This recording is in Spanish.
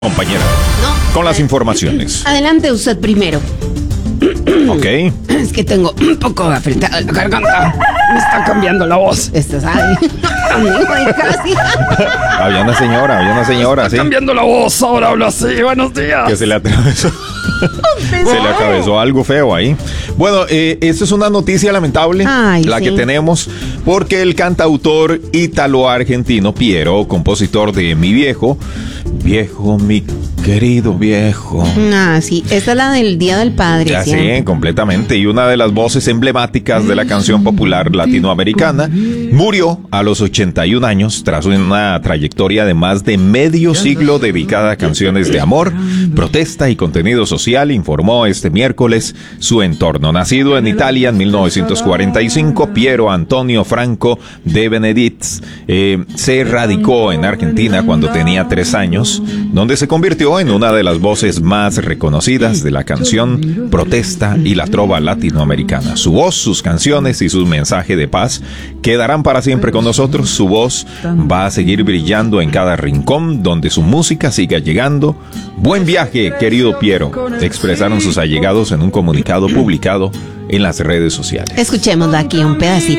Compañera, No. con las informaciones. Adelante usted primero. Ok. Es que tengo un poco afectada la garganta. Me está cambiando la voz. Esto sabe. Amigo, y casi. Había una señora, sí. Cambiando la voz, ahora hablo así. Buenos días. Que se le atravesó. Se le atravesó algo feo ahí. Bueno, esta es una noticia lamentable, Ay, la sí. que tenemos, porque el cantautor ítalo-argentino Piero, compositor de Mi Viejo, mi querido viejo. Ah, sí. Esta es la del Día del Padre. Ya siempre. sí, completamente. Y una de las voces emblemáticas de la canción popular latinoamericana murió a los 81 años tras una trayectoria de más de medio siglo dedicada a canciones de amor, protesta y contenido social, informó este miércoles su entorno. Nacido en Italia en 1945, Piero Antonio Franco de Benedetto se radicó en Argentina cuando tenía 3 años, donde se convirtió en una de las voces más reconocidas de la canción, protesta y la trova latinoamericana. Su voz, sus canciones y su mensaje de paz quedarán para siempre con nosotros. Su voz va a seguir brillando en cada rincón donde su música siga llegando. Buen viaje, querido Piero, expresaron sus allegados en un comunicado publicado en las redes sociales. Escuchémosla aquí un pedacito.